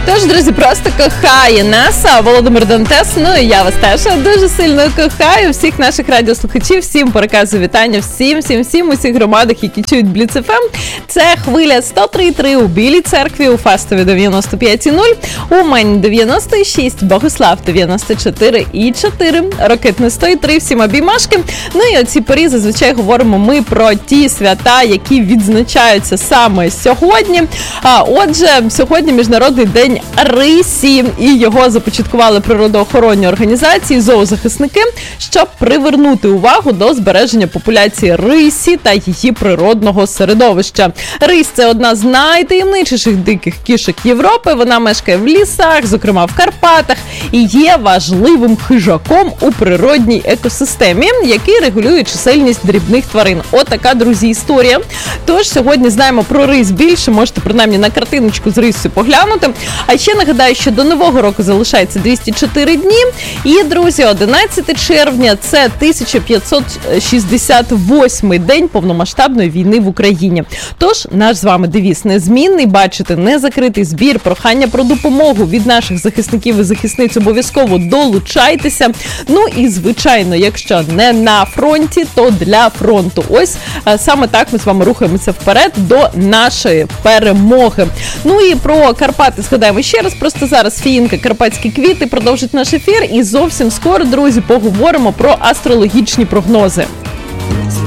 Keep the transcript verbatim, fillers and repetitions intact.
Тож, друзі, просто кохає нас Володимир Дантес, ну і я вас теж дуже сильно кохаю, всіх наших радіослухачів, всім переказую вітання, всім, всім, всім, усіх громадах, які чують Бліц еф ем. Це хвиля сто три і три у Білій Церкві, у Фастові дев'яносто п'ять і нуль, у Мені дев'яносто шість, Богослав дев'яносто чотири і чотири, Рокитне сто і три, всім обіймашки. Ну і оці порі зазвичай говоримо ми про ті свята, які відзначаються саме сьогодні. А, отже, сьогодні Міжнародний день рисі, і його започаткували природоохоронні організації, зоозахисники, щоб привернути увагу до збереження популяції рисі та її природного середовища. Рись – це одна з найтаємничіших диких кішок Європи, вона мешкає в лісах, зокрема в Карпатах, і є важливим хижаком у природній екосистемі, який регулює чисельність дрібних тварин. От така, друзі, історія. Тож, сьогодні знаємо про рись більше, можете принаймні на картиночку з риссю поглянути. А ще нагадаю, що до Нового року залишається двісті чотири дні. І, друзі, одинадцяте червня – це тисяча п'ятсот шістдесят восьмий день повномасштабної війни в Україні. Тож, наш з вами девіз незмінний, бачите, незакритий збір, прохання про допомогу від наших захисників і захисниць, обов'язково долучайтеся. Ну і, звичайно, якщо не на фронті, то для фронту. Ось саме так ми з вами рухаємося вперед до нашої перемоги. Ну і про Карпати згадаємо ще раз, просто зараз Фіїнка «Карпатські квіти» продовжить наш ефір, і зовсім скоро, друзі, поговоримо про астрологічні прогнози.